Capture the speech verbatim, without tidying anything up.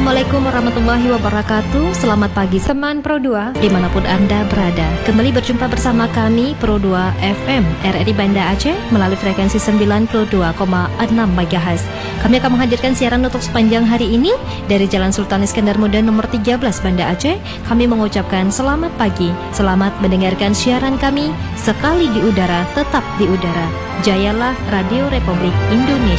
Assalamualaikum warahmatullahi wabarakatuh. Selamat pagi teman Pro dua dimanapun Anda berada. Kembali berjumpa bersama kami Pro dua F M R R I Banda Aceh melalui frekuensi sembilan puluh dua koma enam megahertz. Kami akan menghadirkan siaran untuk sepanjang hari ini dari Jalan Sultan Iskandar Muda nomor tiga belas Banda Aceh. Kami mengucapkan selamat pagi, selamat mendengarkan siaran kami. Sekali di udara, tetap di udara. Jayalah Radio Republik Indonesia.